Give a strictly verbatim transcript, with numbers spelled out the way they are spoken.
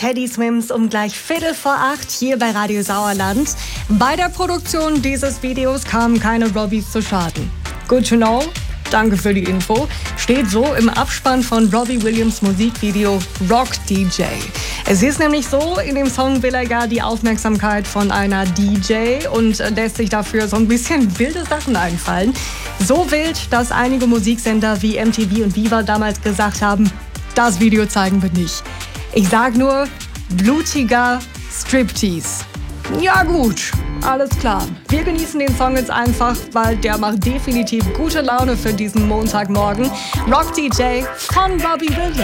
Teddy Swims um gleich Viertel vor acht hier bei Radio Sauerland. Bei der Produktion dieses Videos kamen keine Robbies zu Schaden. Good to know. Danke für die Info. Steht so im Abspann von Robbie Williams Musikvideo Rock D J. Es ist nämlich so, in dem Song will er ja die Aufmerksamkeit von einer D J und lässt sich dafür so ein bisschen wilde Sachen einfallen. So wild, dass einige Musiksender wie M T V und Viva damals gesagt haben, das Video zeigen wir nicht. Ich sag nur, blutiger Striptease. Ja gut, alles klar. Wir genießen den Song jetzt einfach, weil der macht definitiv gute Laune für diesen Montagmorgen. Rock D J von Robbie Williams.